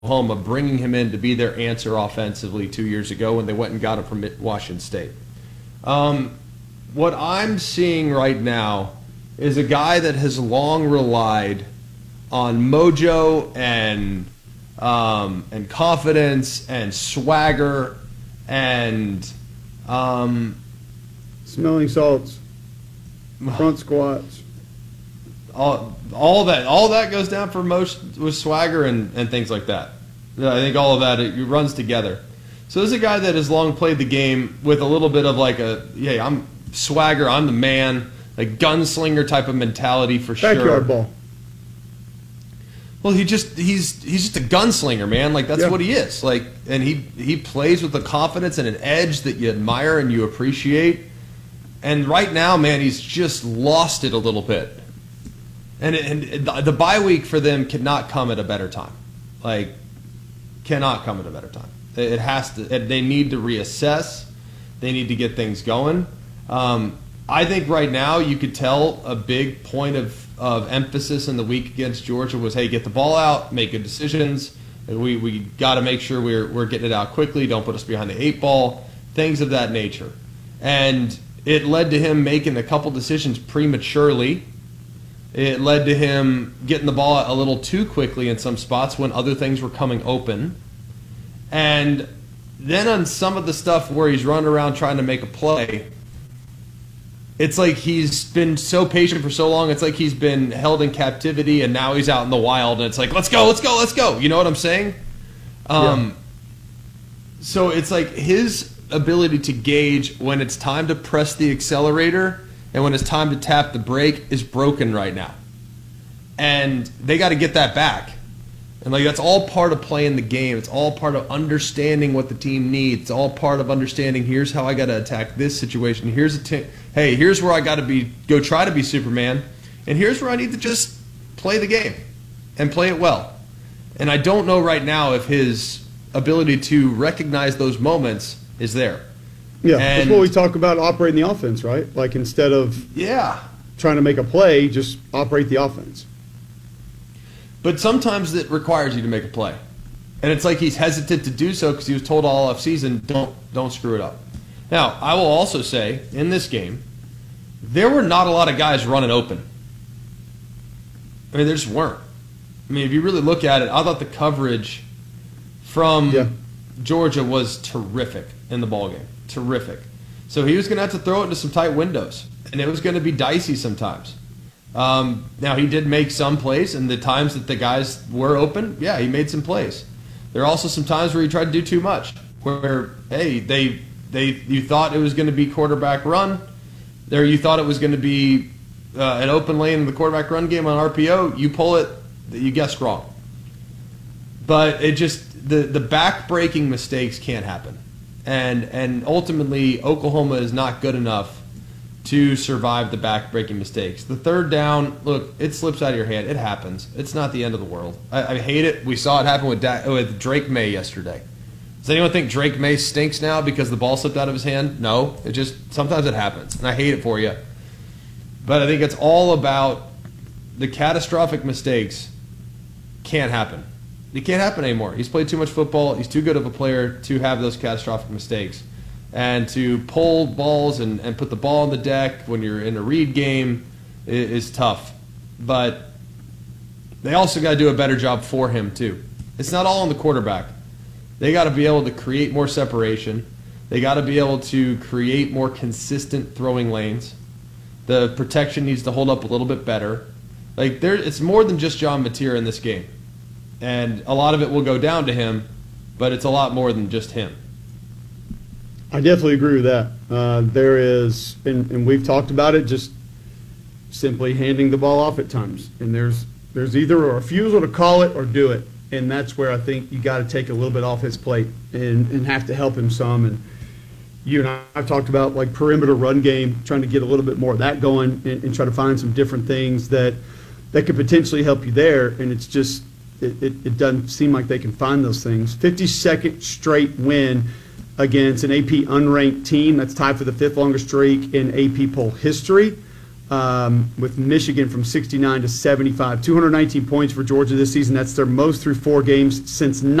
Oklahoma, bringing him in to be their answer offensively 2 years ago when they went and got him from Washington State. What I'm seeing right now is a guy that has long relied on mojo and confidence and swagger and smelling salts, front squats. All that goes down for most with swagger and things like that. I think all of that it runs together. So this is a guy that has long played the game with a little bit of like I'm swagger, I'm the man, like gunslinger type of mentality for sure. Backyard ball. Well, he's just a gunslinger, man. Like that's what he is. Like, and he plays with a confidence and an edge that you admire and you appreciate. And right now, man, he's just lost it a little bit. And the bye week for them cannot come at a better time. Like, cannot come at a better time. It has to. They need to reassess. They need to get things going. I think right now you could tell a big point of emphasis in the week against Georgia was, hey, get the ball out, make good decisions. And we got to make sure we're getting it out quickly. Don't put us behind the 8 ball. Things of that nature. And it led to him making a couple decisions prematurely. It led to him getting the ball a little too quickly in some spots when other things were coming open. And then on some of the stuff where he's running around trying to make a play, it's like he's been so patient for so long. It's like he's been held in captivity, and now he's out in the wild, and it's like, let's go, let's go, let's go. You know what I'm saying? So it's like his ability to gauge when it's time to press the accelerator and when it's time to tap the brake is broken right now. And they got to get that back. And like that's all part of playing the game. It's all part of understanding what the team needs. It's all part of understanding here's how I got to attack this situation. Here's where I got to go try to be Superman. And here's where I need to just play the game and play it well. And I don't know right now if his ability to recognize those moments is there. Yeah, that's what we talk about operating the offense, right? Like instead of trying to make a play, just operate the offense. But sometimes it requires you to make a play. And it's like he's hesitant to do so because he was told all offseason, don't screw it up. Now, I will also say, in this game, there were not a lot of guys running open. I mean, there just weren't. I mean, if you really look at it, I thought the coverage from Georgia was terrific in the ballgame. Terrific. So he was going to have to throw it into some tight windows, and it was going to be dicey sometimes. Now, he did make some plays, and the times that the guys were open, he made some plays. There are also some times where he tried to do too much, where, hey, you thought it was going to be quarterback run. There, you thought it was going to be an open lane in the quarterback run game on RPO. You pull it, you guessed wrong. But it just, the back-breaking mistakes can't happen. And ultimately, Oklahoma is not good enough to survive the back-breaking mistakes. The third down, look, it slips out of your hand. It happens. It's not the end of the world. I hate it. We saw it happen with Drake May yesterday. Does anyone think Drake May stinks now because the ball slipped out of his hand? No. Sometimes it happens, and I hate it for you. But I think it's all about the catastrophic mistakes can't happen. It can't happen anymore. He's played too much football. He's too good of a player to have those catastrophic mistakes. And to pull balls and put the ball on the deck when you're in a read game is tough. But they also got to do a better job for him, too. It's not all on the quarterback. They got to be able to create more separation. They got to be able to create more consistent throwing lanes. The protection needs to hold up a little bit better. Like it's more than just John Mateer in this game. And a lot of it will go down to him, but it's a lot more than just him. I definitely agree with that. There is, and we've talked about it, just simply handing the ball off at times. And there's either a refusal to call it or do it. And that's where I think you got to take a little bit off his plate and have to help him some. And you and I have talked about like perimeter run game, trying to get a little bit more of that going and try to find some different things that could potentially help you there. And it's just, it doesn't seem like they can find those things. 52nd straight win against an AP unranked team that's tied for the 5th longest streak in AP poll history. with Michigan from 69 to 75. 219 points for Georgia this season. That's their most through 4 games since